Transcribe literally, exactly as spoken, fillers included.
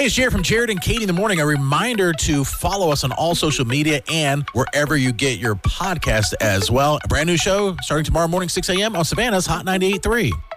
Hey, it's Jared from Jared and Katie in the Morning. A reminder to follow us on all social media and wherever you get your podcast as well. A brand new show starting tomorrow morning, six a.m. on Savannah's Hot ninety-eight point three.